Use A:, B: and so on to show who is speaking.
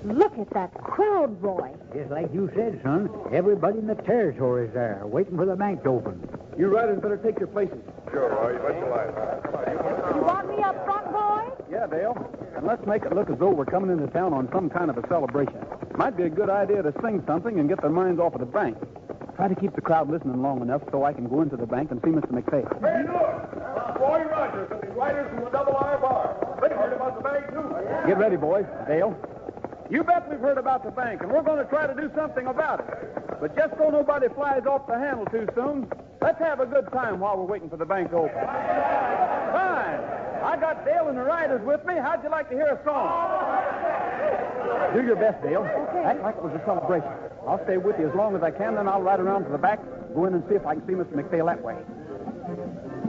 A: Look at that crowd, Roy.
B: Just like you said, son. Everybody in the territory is there, waiting for the bank to open.
C: You riders better take your places.
D: Sure, Roy. You bet your life.
A: You want me up front, Roy?
C: Yeah, Dale. And let's make it look as though we're coming into town on some kind of a celebration. Might be a good idea to sing something and get their minds off of the bank. Try to keep the crowd listening long enough so I can go into the bank and see Mr. McFay.
D: Hey, look! Roy Rogers and the riders from the Double I Bar. They heard about the bank, too.
C: Get ready, boys. Dale. You bet we've heard about the bank, and we're going to try to do something about it. But just so nobody flies off the handle too soon, let's have a good time while we're waiting for the bank to open. Fine. I got Dale and the riders with me. How'd you like to hear a song? Do your best, Dale.
A: Okay.
C: Act like it was a celebration. I'll stay with you as long as I can, then I'll ride around to the back, go in and see if I can see Mr. McPhail that way.